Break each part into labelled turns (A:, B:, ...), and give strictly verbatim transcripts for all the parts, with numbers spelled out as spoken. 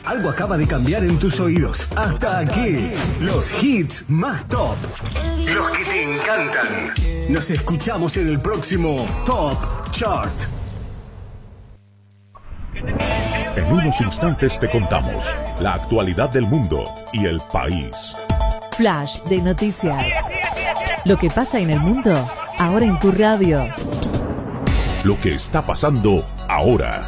A: Algo acaba de cambiar en tus oídos. Hasta aquí, los hits más top. Los que te encantan. Nos escuchamos en el próximo Top Chart.
B: En unos instantes te contamos la actualidad del mundo y el país.
C: Flash de noticias. Lo que pasa en el mundo, ahora en tu radio.
B: Lo que está pasando ahora.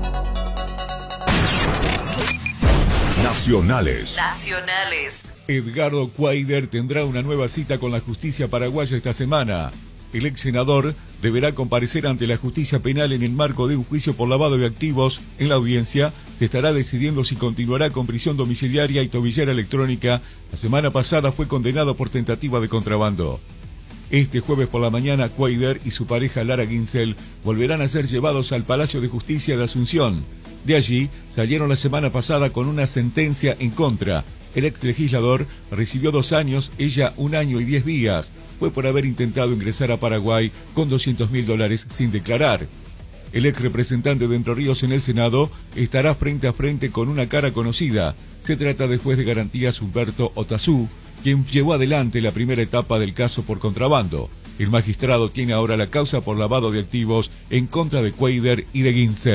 B: Nacionales.
C: Nacionales.
D: Edgardo Cuader tendrá una nueva cita con la justicia paraguaya esta semana. El ex senador deberá comparecer ante la justicia penal en el marco de un juicio por lavado de activos. En la audiencia se estará decidiendo si continuará con prisión domiciliaria y tobillera electrónica. La semana pasada fue condenado por tentativa de contrabando. Este jueves por la mañana, Cuader y su pareja Lara Ginsel volverán a ser llevados al Palacio de Justicia de Asunción. De allí salieron la semana pasada con una sentencia en contra. El ex legislador recibió dos años, ella un año y diez días. Fue por haber intentado ingresar a Paraguay con doscientos mil dólares sin declarar. El ex representante de Entre Ríos en el Senado estará frente a frente con una cara conocida. Se trata del juez de garantías Humberto Otazú, quien llevó adelante la primera etapa del caso por contrabando. El magistrado tiene ahora la causa por lavado de activos en contra de Cuader y de Ginsel.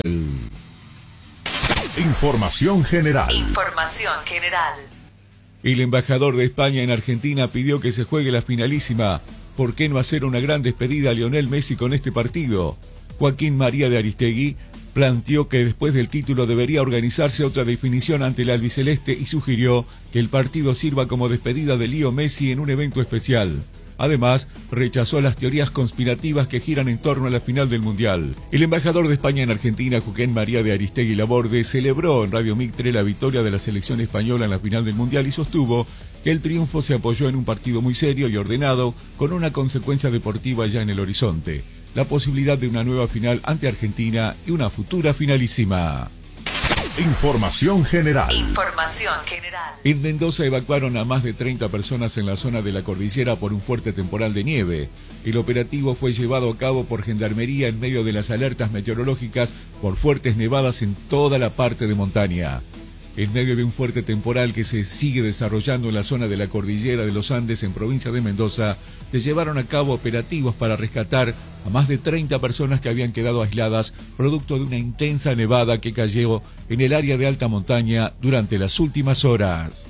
B: Información general.
C: Información general.
D: El embajador de España en Argentina pidió que se juegue la finalísima. ¿Por qué no hacer una gran despedida a Lionel Messi con este partido? Joaquín María de Aristegui planteó que después del título debería organizarse otra definición ante el albiceleste y sugirió que el partido sirva como despedida de Leo Messi en un evento especial. Además, rechazó las teorías conspirativas que giran en torno a la final del Mundial. El embajador de España en Argentina, Joaquín María de Aristegui Laborde, celebró en Radio Mitre la victoria de la selección española en la final del Mundial y sostuvo que el triunfo se apoyó en un partido muy serio y ordenado, con una consecuencia deportiva ya en el horizonte: la posibilidad de una nueva final ante Argentina y una futura finalísima.
B: Información general.
C: Información general.
D: En Mendoza evacuaron a más de treinta personas en la zona de la cordillera por un fuerte temporal de nieve. El operativo fue llevado a cabo por Gendarmería en medio de las alertas meteorológicas por fuertes nevadas en toda la parte de montaña. En medio de un fuerte temporal que se sigue desarrollando en la zona de la cordillera de los Andes en provincia de Mendoza, se llevaron a cabo operativos para rescatar a más de treinta personas que habían quedado aisladas producto de una intensa nevada que cayó en el área de alta montaña durante las últimas horas.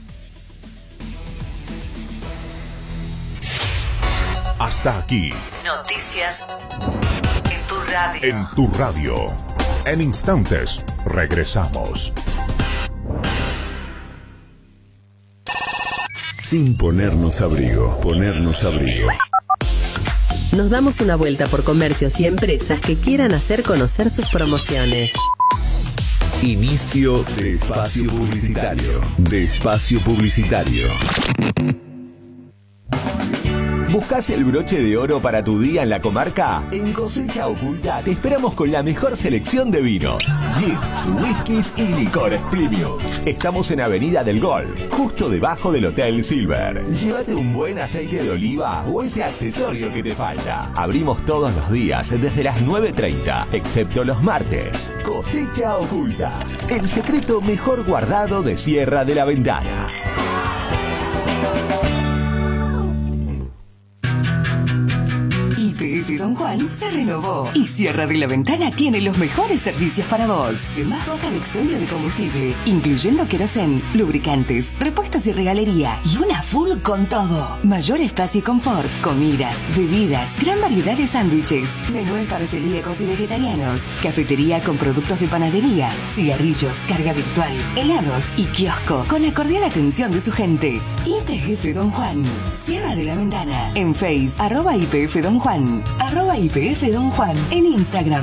B: Hasta aquí.
C: Noticias en tu radio.
B: En tu radio. En instantes, regresamos.
A: Sin ponernos abrigo, ponernos abrigo.
E: Nos damos una vuelta por comercios y empresas que quieran hacer conocer sus promociones.
A: Inicio de espacio publicitario. De espacio publicitario.
F: ¿Buscas el broche de oro para tu día en la comarca? En Cosecha Oculta te esperamos con la mejor selección de vinos, gins, whiskies y licores premium. Estamos en Avenida del Golf, justo debajo del Hotel Silver. Llévate un buen aceite de oliva o ese accesorio que te falta. Abrimos todos los días desde las nueve treinta, excepto los martes. Cosecha Oculta, el secreto mejor guardado de Sierra de la Ventana.
G: Y P F Don Juan se renovó y Sierra de la Ventana tiene los mejores servicios para vos. De más boca de expendio de combustible, incluyendo querosén, lubricantes, repuestos y regalería, y una full con todo. Mayor espacio y confort, comidas, bebidas, gran variedad de sándwiches, menúes para celíacos y vegetarianos, cafetería con productos de panadería, cigarrillos, carga virtual, helados y kiosco con la cordial atención de su gente. Y P F Don Juan, Sierra de la Ventana, en Face, arroba I P F Don Juan, arroba I P F Don Juan, en Instagram.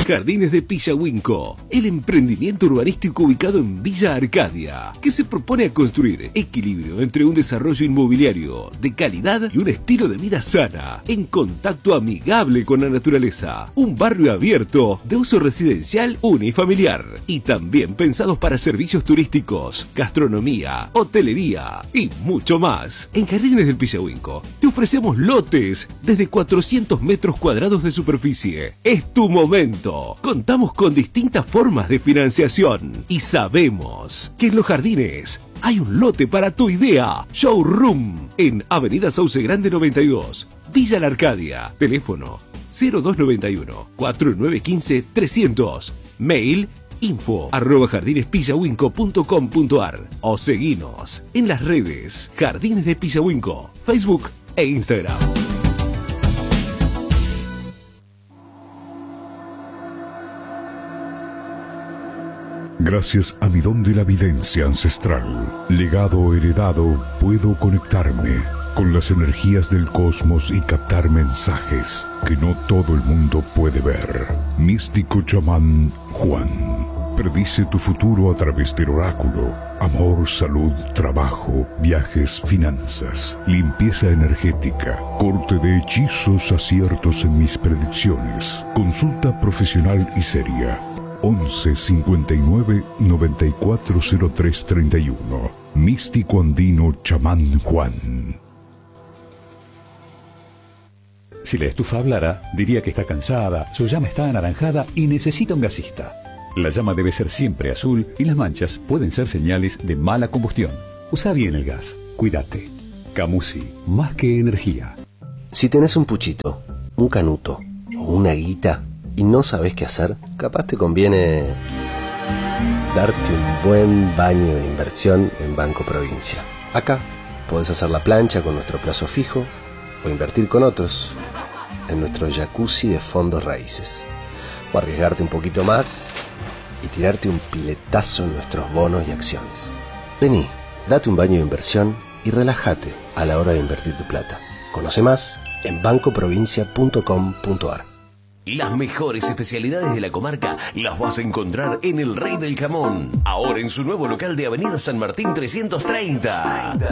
F: Jardines de Pillahuinco, el emprendimiento urbanístico ubicado en Villa Arcadia, que se propone a construir equilibrio entre un desarrollo inmobiliario de calidad y un estilo de vida sana, en contacto amigable con la naturaleza. Un barrio abierto de uso residencial unifamiliar y también pensados para servicios turísticos, gastronomía, hotelería y mucho más. En Jardines del Pillahuinco te ofrecemos lotes desde cuatrocientos metros cuadrados de superficie. Es tu momento. Contamos con distintas formas de financiación y sabemos que en Los Jardines hay un lote para tu idea. Showroom en Avenida Sauce Grande noventa y dos, Villa La Arcadia. Teléfono cero dos nueve uno, cuatro nueve uno cinco, trescientos. Mail info arroba jardinespillahuinco punto com punto ar o seguinos en las redes Jardines de Pillahuinco, Facebook e Instagram.
B: Gracias a mi don de la videncia ancestral, legado heredado, puedo conectarme con las energías del cosmos y captar mensajes que no todo el mundo puede ver. Místico chamán Juan predice tu futuro a través del oráculo. Amor, salud, trabajo, viajes, finanzas, limpieza energética, corte de hechizos, aciertos en mis predicciones. Consulta profesional y seria. once cincuenta y nueve noventa y cuatro cero tres treinta y uno. Místico andino chamán Juan.
H: Si la estufa hablara, diría que está cansada, su llama está anaranjada y necesita un gasista. La llama debe ser siempre azul y las manchas pueden ser señales de mala combustión. Usa bien el gas. Cuídate. Camusi, más que energía.
I: Si tenés un puchito, un canuto o una guita y no sabés qué hacer, capaz te conviene darte un buen baño de inversión en Banco Provincia. Acá podés hacer la plancha con nuestro plazo fijo o invertir con otros en nuestro jacuzzi de fondos raíces, o arriesgarte un poquito más y tirarte un piletazo en nuestros bonos y acciones. Vení, date un baño de inversión y relájate a la hora de invertir tu plata. Conoce más en banco provincia punto com punto ar.
F: Las mejores especialidades de la comarca las vas a encontrar en El Rey del Jamón, ahora en su nuevo local de Avenida San Martín trescientos treinta.